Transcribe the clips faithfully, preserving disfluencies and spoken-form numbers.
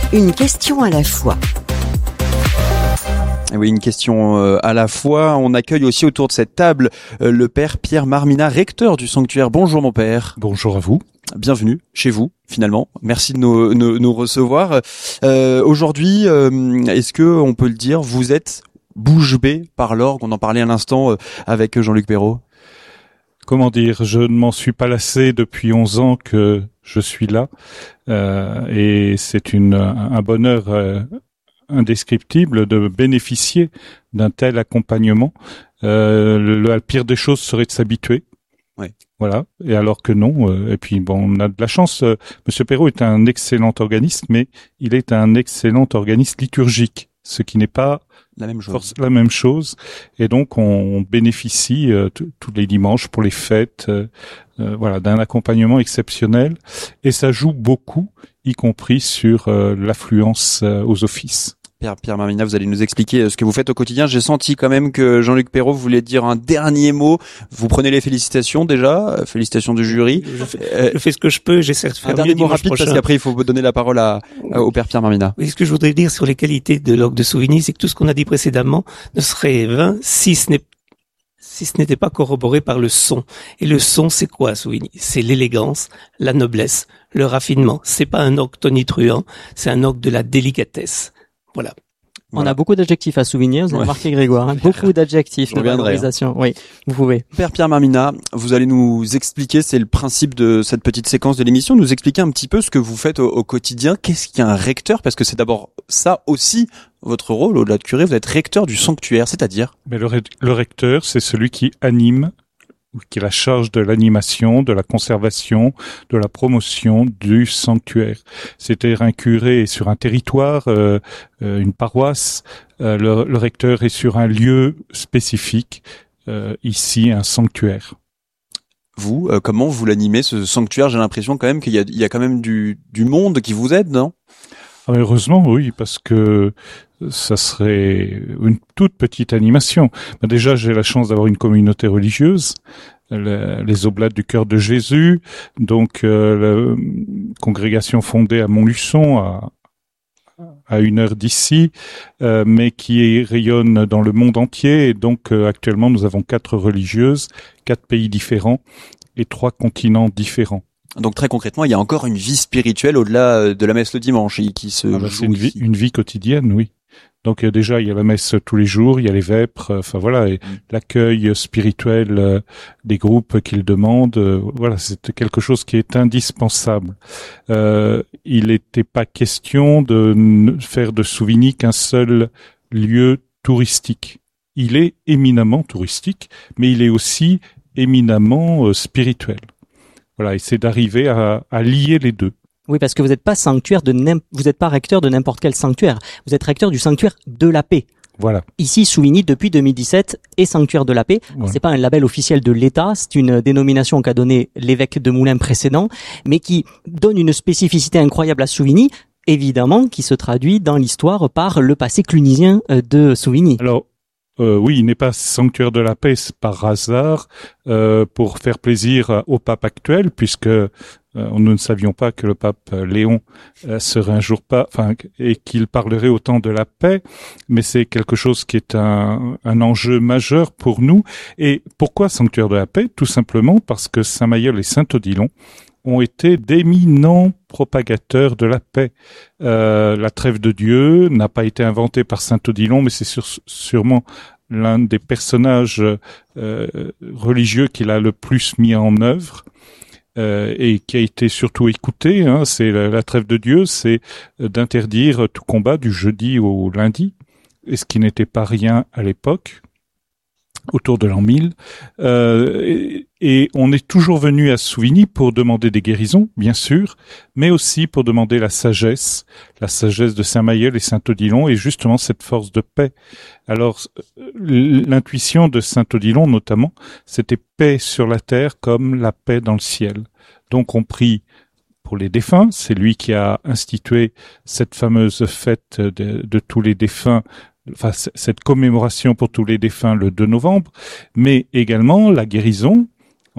Une question à la fois. Et oui, une question euh, à la fois. On accueille aussi autour de cette table euh, le père Pierre Marmina, recteur du sanctuaire. Bonjour mon père. Bonjour à vous. Bienvenue chez vous, finalement. Merci de nous, nous, nous recevoir. Euh, aujourd'hui, euh, est-ce que on peut le dire, vous êtes bouche bée par l'orgue? On en parlait à l'instant euh, avec Jean-Luc Perrault. Comment dire, je ne m'en suis pas lassé depuis onze ans que je suis là. Euh, et c'est une, un bonheur euh, indescriptible de bénéficier d'un tel accompagnement. Euh, le, le pire des choses serait de s'habituer. Oui. Voilà. Et alors que non. Euh, et puis bon, on a de la chance. Euh, Monsieur Perrault est un excellent organiste, mais il est un excellent organiste liturgique, ce qui n'est pas la même chose. Force, la même chose. Et donc on, on bénéficie euh, t- tous les dimanches pour les fêtes, euh, euh, voilà, d'un accompagnement exceptionnel. Et ça joue beaucoup, y compris sur euh, l'affluence euh, aux offices. Pierre, Pierre Marmina, vous allez nous expliquer ce que vous faites au quotidien. J'ai senti quand même que Jean-Luc Perrault voulait dire un dernier mot. Vous prenez les félicitations déjà, félicitations du jury. Je fais, euh, je fais ce que je peux, j'essaie de faire un dernier mot rapide prochain. Parce qu'après il faut donner la parole à, à au père Pierre Marmina. Oui, ce que je voudrais dire sur les qualités de l'orgue de Souvigny, c'est que tout ce qu'on a dit précédemment ne serait vain si ce n'est si ce n'était pas corroboré par le son. Et le son, c'est quoi, Souvigny? C'est l'élégance, la noblesse, le raffinement. C'est pas un orgue tonitruant, c'est un orgue de la délicatesse. Voilà. On voilà. a beaucoup d'adjectifs à souligner, vous avez ouais. remarqué Grégoire, hein, beaucoup d'adjectifs de valorisation. Oui, vous pouvez. Père Pierre Marmina, vous allez nous expliquer, c'est le principe de cette petite séquence de l'émission, nous expliquer un petit peu ce que vous faites au, au quotidien. Qu'est-ce qu'un recteur? Parce que c'est d'abord ça aussi votre rôle, au-delà de curé, vous êtes recteur du sanctuaire, c'est-à-dire? Mais le, le recteur, c'est celui qui anime, qui a la charge de l'animation, de la conservation, de la promotion du sanctuaire. C'est-à-dire un curé est sur un territoire, euh, euh, une paroisse, euh, le, le recteur est sur un lieu spécifique, euh, ici un sanctuaire. Vous, euh, comment vous l'animez ce sanctuaire? J'ai l'impression quand même qu'il y a, il y a quand même du, du monde qui vous aide, non? Ah, heureusement, oui, parce que ça serait une toute petite animation. Ben déjà, j'ai la chance d'avoir une communauté religieuse, les, les Oblates du Cœur de Jésus, donc euh, la congrégation fondée à Montluçon, à, à une heure d'ici, euh, mais qui rayonne dans le monde entier. Et donc, euh, actuellement, nous avons quatre religieuses, quatre pays différents et trois continents différents. Donc très concrètement, il y a encore une vie spirituelle au-delà de la messe le dimanche qui se ah bah, joue c'est une vie, une vie quotidienne, oui. Donc euh, déjà, il y a la messe tous les jours, il y a les vêpres, enfin euh, voilà, et mmh. l'accueil spirituel euh, des groupes qu'ils demandent, euh, voilà, c'est quelque chose qui est indispensable. Euh, il n'était pas question de n- faire de Souvigny qu'un seul lieu touristique. Il est éminemment touristique, mais il est aussi éminemment euh, spirituel. Voilà, et c'est d'arriver à, à lier les deux. Oui, parce que vous n'êtes pas sanctuaire de vous n'êtes pas recteur de n'importe quel sanctuaire. Vous êtes recteur du sanctuaire de la paix. Voilà. Ici, Souvigny, depuis deux mille dix-sept, est sanctuaire de la paix. Ouais. C'est pas un label officiel de l'État, c'est une dénomination qu'a donnée l'évêque de Moulins précédent, mais qui donne une spécificité incroyable à Souvigny, évidemment, qui se traduit dans l'histoire par le passé clunisien de Souvigny. Alors, Euh, oui, il n'est pas sanctuaire de la paix par hasard, euh, pour faire plaisir au pape actuel, puisque euh, nous ne savions pas que le pape Léon euh, serait un jour pas, enfin, et qu'il parlerait autant de la paix, mais c'est quelque chose qui est un, un enjeu majeur pour nous. Et pourquoi sanctuaire de la paix? Tout simplement parce que Saint-Mayol et Saint-Odilon ont été d'éminents propagateurs de la paix. Euh, la trêve de Dieu n'a pas été inventée par Saint-Odilon, mais c'est sur, sûrement l'un des personnages euh, religieux qu'il a le plus mis en œuvre euh, et qui a été surtout écouté. Hein. C'est la, la trêve de Dieu, c'est d'interdire tout combat du jeudi au lundi, et ce qui n'était pas rien à l'époque, autour de l'an mille. Euh, et, et on est toujours venu à Souvigny pour demander des guérisons, bien sûr, mais aussi pour demander la sagesse, la sagesse de Saint-Mayol et Saint-Odilon, et justement cette force de paix. Alors, l'intuition de Saint-Odilon, notamment, c'était paix sur la terre comme la paix dans le ciel. Donc on prie pour les défunts, c'est lui qui a institué cette fameuse fête de, de tous les défunts, enfin cette commémoration pour tous les défunts le deux novembre, mais également la guérison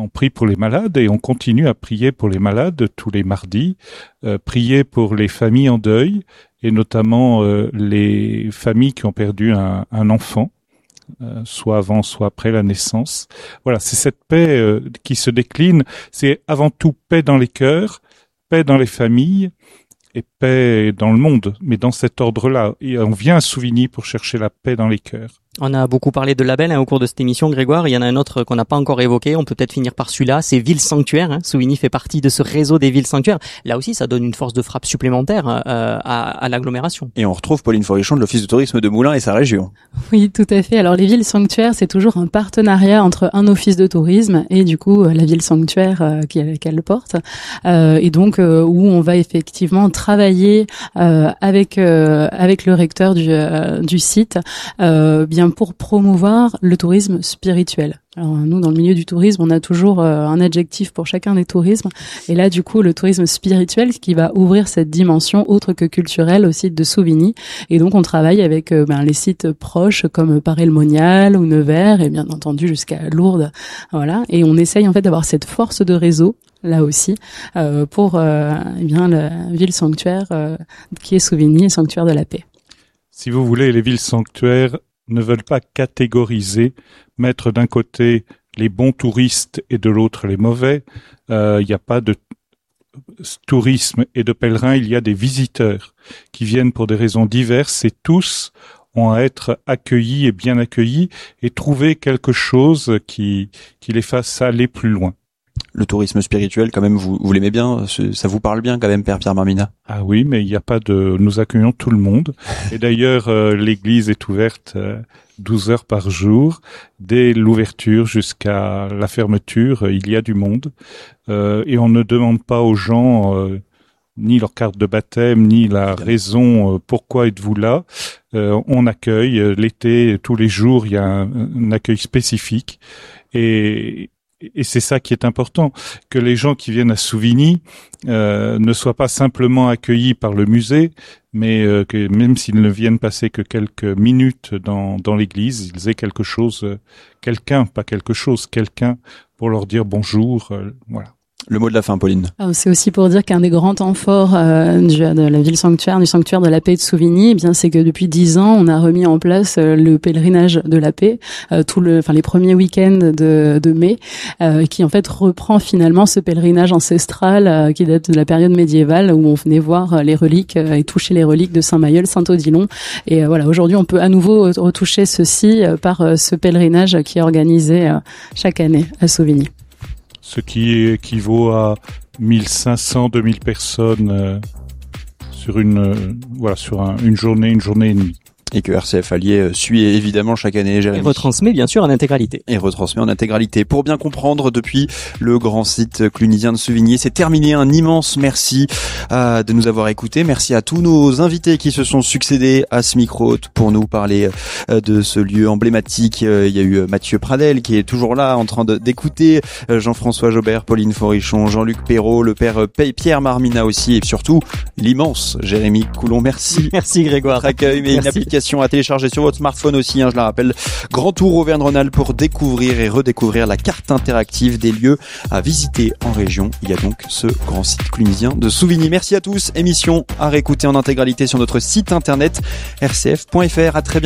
on prie pour les malades et on continue à prier pour les malades tous les mardis, euh, prier pour les familles en deuil et notamment euh, les familles qui ont perdu un, un enfant, euh, soit avant, soit après la naissance. Voilà, c'est cette paix euh, qui se décline. C'est avant tout paix dans les cœurs, paix dans les familles et paix dans le monde. Mais dans cet ordre-là, et on vient à Souvigny pour chercher la paix dans les cœurs. On a beaucoup parlé de labels hein, au cours de cette émission, Grégoire. Il y en a un autre qu'on n'a pas encore évoqué. On peut peut-être finir par celui-là. C'est Ville Sanctuaire. Hein. Souvigny fait partie de ce réseau des villes sanctuaires. Là aussi, ça donne une force de frappe supplémentaire euh, à, à l'agglomération. Et on retrouve Pauline Forichon de l'Office de tourisme de Moulins et sa région. Oui, tout à fait. Alors les villes sanctuaires, c'est toujours un partenariat entre un office de tourisme et du coup la ville sanctuaire euh, qu'elle porte. Euh, et donc euh, où on va effectivement travailler euh, avec euh, avec le recteur du, euh, du site, euh, bien pour promouvoir le tourisme spirituel. Alors nous, dans le milieu du tourisme, on a toujours euh, un adjectif pour chacun des tourismes. Et là, du coup, le tourisme spirituel qui va ouvrir cette dimension autre que culturelle au site de Souvigny. Et donc, on travaille avec euh, ben, les sites proches comme Paray-le-Monial ou Nevers et bien entendu jusqu'à Lourdes. Voilà. Et on essaye en fait d'avoir cette force de réseau là aussi euh, pour euh, eh bien la ville sanctuaire euh, qui est Souvigny et sanctuaire de la paix. Si vous voulez, les villes sanctuaires ne veulent pas catégoriser, mettre d'un côté les bons touristes et de l'autre les mauvais. Il euh, n'y a pas de tourisme et de pèlerins, il y a des visiteurs qui viennent pour des raisons diverses et tous ont à être accueillis et bien accueillis et trouver quelque chose qui, qui les fasse aller plus loin. Le tourisme spirituel, quand même, vous, vous l'aimez bien? Ça vous parle bien, quand même, Père Pierre Marmina? Ah oui, mais il n'y a pas de... Nous accueillons tout le monde. Et d'ailleurs, euh, l'église est ouverte euh, douze heures par jour. Dès l'ouverture jusqu'à la fermeture, il y a du monde. Euh, et on ne demande pas aux gens euh, ni leur carte de baptême, ni la raison euh, pourquoi êtes-vous là. Euh, on accueille. L'été, tous les jours, il y a un, un accueil spécifique. Et... Et c'est ça qui est important, que les gens qui viennent à Souvigny euh, ne soient pas simplement accueillis par le musée, mais euh, que même s'ils ne viennent passer que quelques minutes dans, dans l'église, ils aient quelque chose, euh, quelqu'un, pas quelque chose, quelqu'un pour leur dire bonjour, euh, voilà. Le mot de la fin, Pauline. C'est aussi pour dire qu'un des grands temps forts euh, du, de la ville sanctuaire, du sanctuaire de la paix de Souvigny, eh bien c'est que depuis dix ans, on a remis en place euh, le pèlerinage de la paix, euh, tout le, enfin les premiers week-ends de, de mai, euh, qui en fait reprend finalement ce pèlerinage ancestral euh, qui date de la période médiévale où on venait voir les reliques euh, et toucher les reliques de Saint-Mailleul, Saint-Odilon. Et euh, voilà, aujourd'hui, on peut à nouveau retoucher ceci euh, par euh, ce pèlerinage qui est organisé euh, chaque année à Souvigny. Ce qui équivaut à mille cinq cents, deux mille personnes euh, sur une euh, voilà sur un, une journée, une journée et demie. Et que R C F Allier suit évidemment chaque année, Jérémy. Et retransmet bien sûr en intégralité. Et retransmet en intégralité. Pour bien comprendre, depuis le grand site clunidien de Souvigny, c'est terminé. Un immense merci euh, de nous avoir écoutés. Merci à tous nos invités qui se sont succédés à ce micro pour nous parler euh, de ce lieu emblématique. Euh, il y a eu Mathieu Pradel qui est toujours là en train de, d'écouter, euh, Jean-François Jobert, Pauline Forichon, Jean-Luc Perrault, le père euh, Pierre Marmina aussi, et surtout l'immense Jérémy Coulon. Merci. Merci Grégoire. Votre accueil, mais Merci. Une application à télécharger sur votre smartphone aussi, hein, je la rappelle. Grand Tour Auvergne-Rhône-Alpes pour découvrir et redécouvrir la carte interactive des lieux à visiter en région. Il y a donc ce grand site clunisien de Souvigny. Merci à tous. Émission à réécouter en intégralité sur notre site internet r c f point f r. À très bientôt.